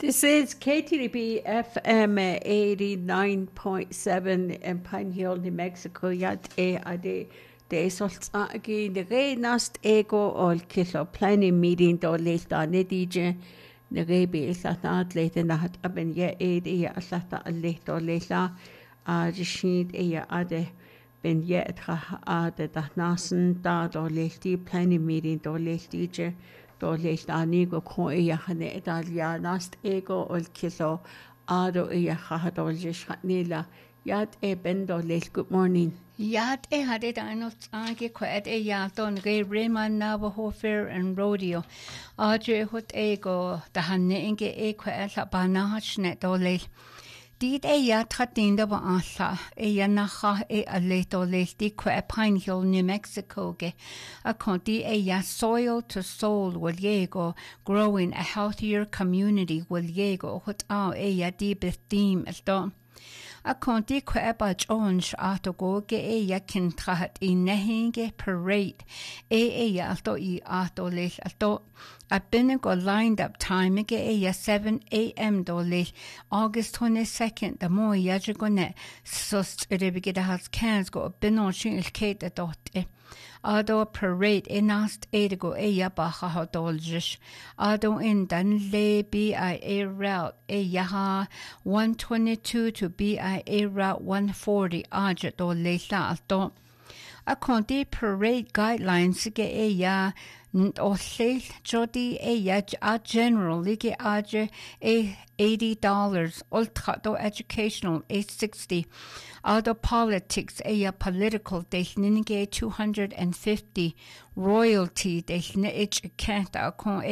This is KTDB FM 89.7 in Pine Hill, New Mexico. Yat ade de soltagi de re nast ego ol kilo planning meeting do lesta nedije de re be satnat lete nahat aben ye ade ya sata lehto lesa a jishid ya ade ben ye tra ade da nasen da do lesti planning meeting do lestije do lesta nigo ko ya hane italia nast ego ol kilo ado ya hado jishnila yat ben do les. Good morning. Yat hadit anot ange kwet yaton ge Raymond Navajo Fair and Rodeo. Audrey hut ego da hanne inge kwet la banachne dole. Did yat hatinda ba asa yanaha aleto les di kwet Pine Hill, New Mexico ge. A conti ya soil to soul will yego growing a healthier community will yego hut ya di theme aldo. A conti kweba Jones ato ge ya kin trahat nehinge parade ya alto ato les alto a binigo lined up time ge ya 7 a.m. do les August 22nd the mo yajigone sust rebige da has cans go binon shin kate dot Ado parade nast edigo ya baha hodoljish. Ado in dan le BIA route yaha 122 to BIA route 140 aja do le alto. A conti parade guidelines ge ya o le jodi ya a general lige aja $80 ultra do educational $60. Other politics political techninge 250 royalty technique can't akon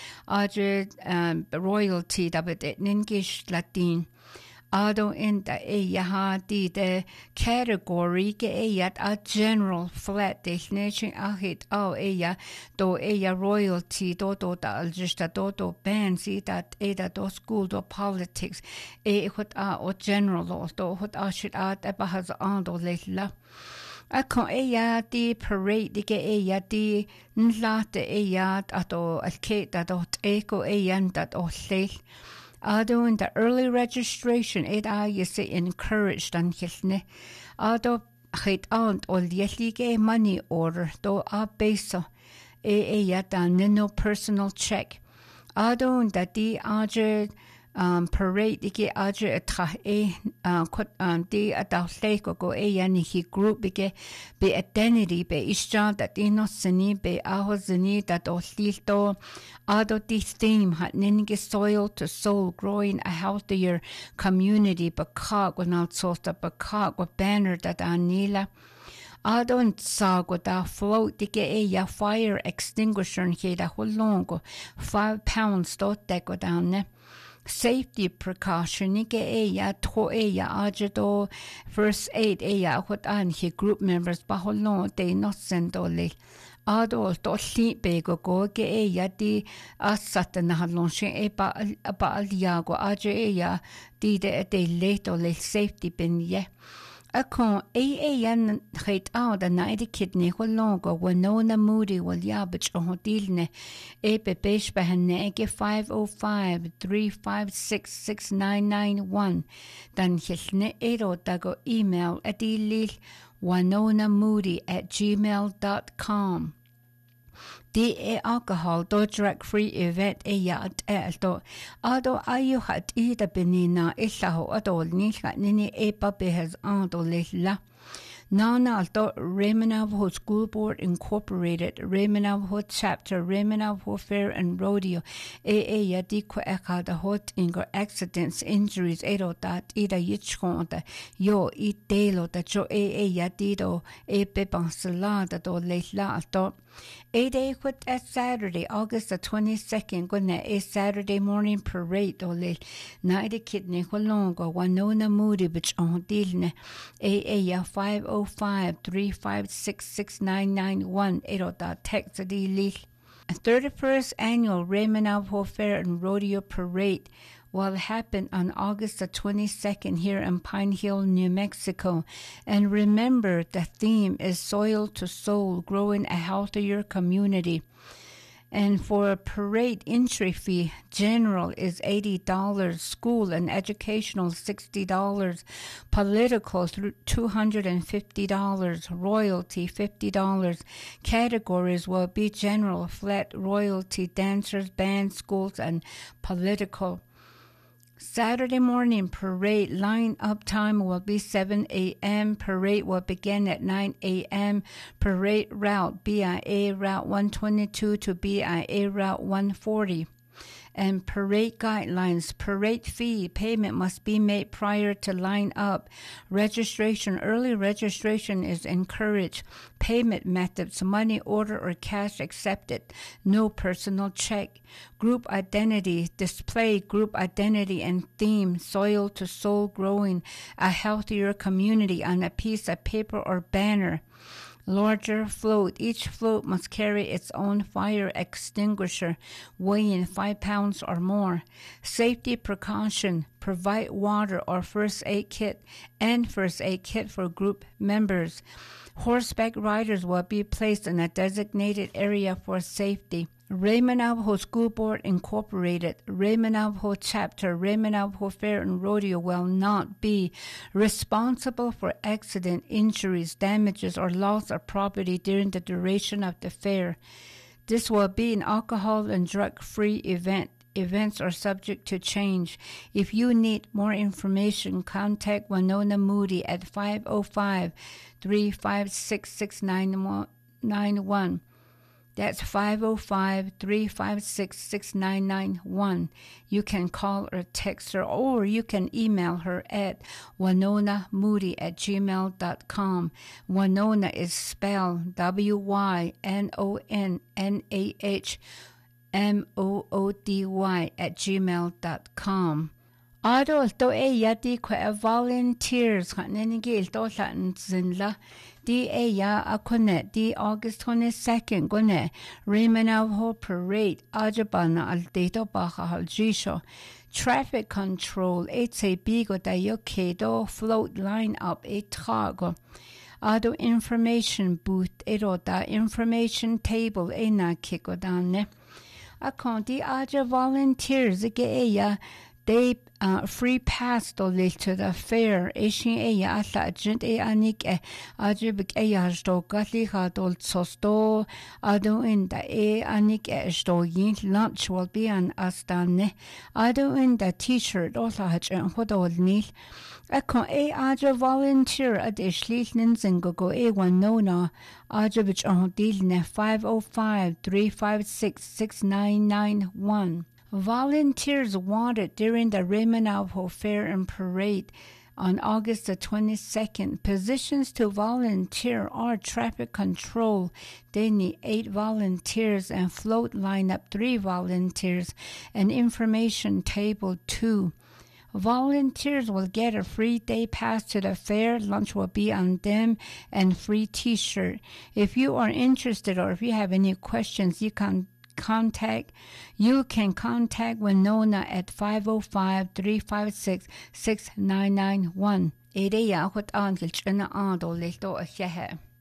royalty dabet ningish latin Ado in the yahadi the category ge a general flat definition ahit do royalty do da just do bands that do school do politics hut o general law do hut ashit eba has do lella a con di parade ge di nlate ato alketa dot eco that o lel Ado in the early registration, you say encouraged and hilne. Ado hit aunt or yelige money order, do a beso, yata no personal check. Ado in the di parade ike aje tra di adaleko go yani hi group ike be identity be isja that inosini be ahozini that oslito ado di theme hat ninge soil to soul growing a healthier community bakag without sota bakag with banner that anila Adon sago da float dige ya fire extinguisher here da holongo 5 pounds dot deco down Safety precaution ige ya to ya ajado first aid ya hot an he group members baholon de not sendole ado to libe go ge ya di asat na halon she ba aliago aje ya di de leto le safety bin ye A con AAN hate out a night kidney holongo Winona Moody will yabach on dilne Epe besh behanege 505-356-6991 Dan hilne ero dago email adilil winonamoody@gmail.com D alcohol do drug free event yat elto ado ayu hat ida benina isaho adol nisha nini behas ando la Nana alto Raymond Navajo School Board Incorporated, Raymond Navajo Chapter, Raymond Navajo Fair and Rodeo, yadiko eka the hot ingo accidents, injuries, dat ida yichkonda, yo delo da jo yadido, bebansalada do leila alto. Quit at Saturday, August the 22nd, gonna Saturday morning parade do le night kidney holongo, Winona Moody bitch on dilne, ya 505-356-6991, text the lil. 31st annual Raymond Navajo Fair and Rodeo Parade will happen on August the 22nd here in Pine Hill, New Mexico. And remember, the theme is Soil to Soul, Growing a Healthier Community. And for a parade entry fee, general is $80, school and educational $60, political $250, royalty $50. Categories will be general, flat, royalty, dancers, band, schools, and political. Saturday morning parade line-up time will be 7 a.m. Parade will begin at 9 a.m. Parade route BIA Route 122 to BIA Route 140. And parade guidelines. Parade fee payment must be made prior to line up. Registration. Early registration is encouraged. Payment methods. Money order or cash accepted. No personal check. Group identity. Display group identity and theme. Soil to soul growing. A healthier community on a piece of paper or banner. Larger float. Each float must carry its own fire extinguisher, weighing 5 pounds or more. Safety precaution. Provide water or first aid kit and first aid kit for group members. Horseback riders will be placed in a designated area for safety. Raymond Navajo School Board Incorporated, Raymond Navajo Chapter, Raymond Navajo Fair and Rodeo will not be responsible for accident, injuries, damages, or loss of property during the duration of the fair. This will be an alcohol and drug-free event. Events are subject to change. If you need more information, contact Winona Moody at 505-356-6991. That's 505-356-6991. You can call or text her, or you can email her at winonamoody@gmail.com. Winona is spelled WYNONAHMOODY@gmail.com. Ado to yati kwa volunteers kanenigil to latin zinla di ya akone di August 22nd gone Raymond Navajo Parade ajabana al deto baja haljisho traffic control it's a bigo da yokedo float line up a trago. Ado information booth ero da information table e na kiko dane. Akonti aja volunteers ge they free pass to the fair. Ishin atla agent anik ajibik sto gatliha dol sosto ado in the anik sto yin lunch will be an astane ado in the t-shirt also hach and hodol nil akon aja volunteer at ishlin zingo Winona ajibich on deal ne 505-356-6991. Volunteers wanted during the Raymond Navajo Fair and Parade on August the 22nd. Positions to volunteer are traffic control. They need 8 volunteers and float lineup 3 volunteers and information table 2. Volunteers will get a free day pass to the fair. Lunch will be on them and free t-shirt. If you are interested or if you have any questions, you can contact Winona at 505-356-6991. Ere ya hot an gilchana ando lehto a